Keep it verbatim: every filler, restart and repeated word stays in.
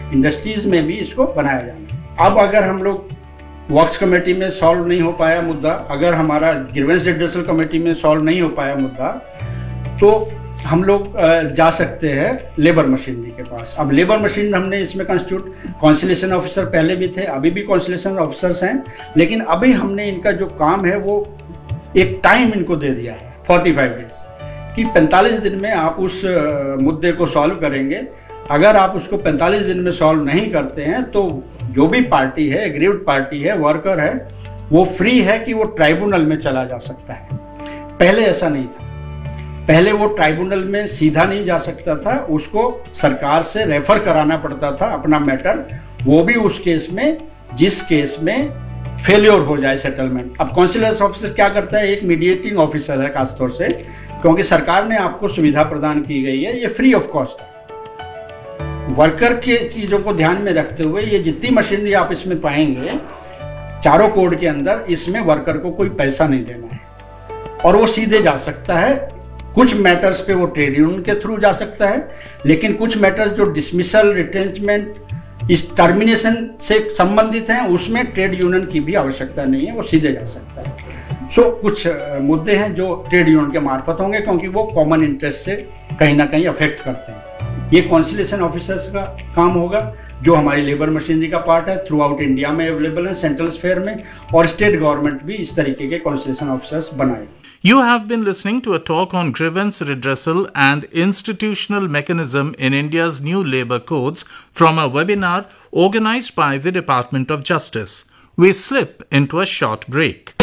Industries में भी इसको बनाया जाना। अब अगर हम लोग वर्क्स कमेटी में सॉल्व नहीं हो पाया मुद्दा, अगर हमारा ग्रीवेंस रिड्रेसल कमेटी में सॉल्व नहीं हो पाया मुद्दा, तो हम लोग जा सकते हैं लेबर मशीनरी के पास। अब लेबर मशीनरी हमने इसमें कंस्टिट्यूट कॉन्सिलेशन ऑफिसर पहले भी थे, अभी भी कॉन्सिलेशन ऑफिसर्स हैं, लेकिन अभी हमने इनका जो काम है वो एक टाइम इनको दे दिया है पैंतालीस डेज कि पैंतालीस दिन में आप उस मुद्दे को सॉल्व करेंगे। अगर आप उसको पैंतालीस दिन में सॉल्व नहीं करते हैं तो जो भी पार्टी है, एग्रीव्ड पार्टी है, वर्कर है, वो फ्री है कि वो ट्राइब्यूनल में चला जा सकता है। पहले ऐसा नहीं था, पहले वो ट्राइब्यूनल में सीधा नहीं जा सकता था, उसको सरकार से रेफर कराना पड़ता था अपना मैटर, वो भी उस केस में जिस केस में फेल्योर हो जाए सेटलमेंट। अब कॉन्सिलर ऑफिसर क्या करता है, एक मीडिएटिंग ऑफिसर है खासतौर से, क्योंकि सरकार ने आपको सुविधा प्रदान की गई है, ये फ्री ऑफ कॉस्ट है। वर्कर के चीजों को ध्यान में रखते हुए ये जितनी मशीनरी आप इसमें पाएंगे चारों कोड के अंदर, इसमें वर्कर को कोई पैसा नहीं देना है और वो सीधे जा सकता है। कुछ मैटर्स पे वो ट्रेड यूनियन के थ्रू जा सकता है, लेकिन कुछ मैटर्स जो डिसमिसल, रिटेंचमेंट, इस टर्मिनेशन से संबंधित हैं, उसमें ट्रेड यूनियन की भी आवश्यकता नहीं है, वो सीधे जा सकता है। सो so, कुछ मुद्दे हैं जो ट्रेड यूनियन के मार्फत होंगे, क्योंकि वो कॉमन इंटरेस्ट से कहीं ना कहीं अफेक्ट करते हैं। ये कॉन्सिलेशन ऑफिसर्स का काम होगा, जो हमारी लेबर मशीनरी का पार्ट है, थ्रू आउट इंडिया में अवेलेबल है, सेंट्रल स्फेयर में, और स्टेट गवर्नमेंट भी इस तरीके के कॉन्सिलेशन ऑफिसर्स बनाए। You have been listening to a talk on grievance redressal and institutional mechanism in India's new labour codes from a webinar organized by the Department of Justice. We slip into a short break.